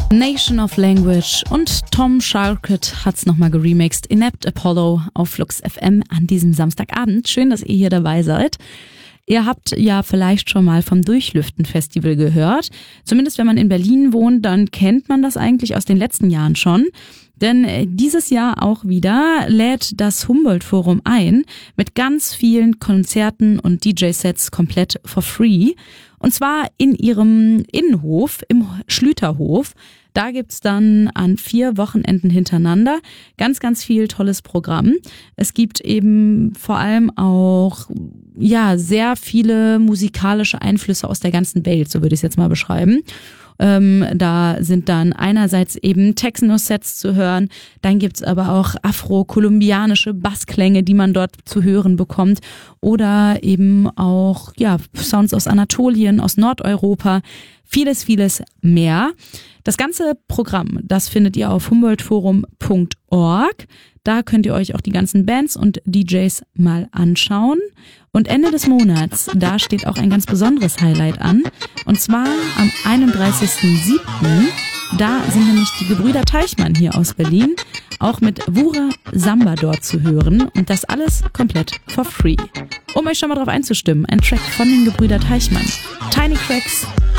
Nation of Language und Tom Sharkett hat's nochmal geremixed. Inept Apollo auf Flux FM an diesem Samstagabend. Schön, dass ihr hier dabei seid. Ihr habt ja vielleicht schon mal vom Durchlüften-Festival gehört. Zumindest wenn man in Berlin wohnt, dann kennt man das eigentlich aus den letzten Jahren schon. Denn dieses Jahr auch wieder lädt das Humboldt-Forum ein mit ganz vielen Konzerten und DJ-Sets komplett for free. Und zwar in ihrem Innenhof, im Schlüterhof. Da gibt's dann an 4 Wochenenden hintereinander ganz, ganz viel tolles Programm. Es gibt eben vor allem auch sehr viele musikalische Einflüsse aus der ganzen Welt, so würde ich es jetzt mal beschreiben. Da sind dann einerseits eben Techno-Sets zu hören, dann gibt's aber auch afro-kolumbianische Bassklänge, die man dort zu hören bekommt oder eben auch Sounds aus Anatolien, aus Nordeuropa, vieles, vieles mehr. Das ganze Programm, das findet ihr auf humboldtforum.org. Da könnt ihr euch auch die ganzen Bands und DJs mal anschauen. Und Ende des Monats, da steht auch ein ganz besonderes Highlight an. Und zwar am 31.07. Da sind nämlich die Gebrüder Teichmann hier aus Berlin, auch mit Wura Samba dort zu hören. Und das alles komplett for free. Um euch schon mal drauf einzustimmen, ein Track von den Gebrüder Teichmann. Tiny Cracks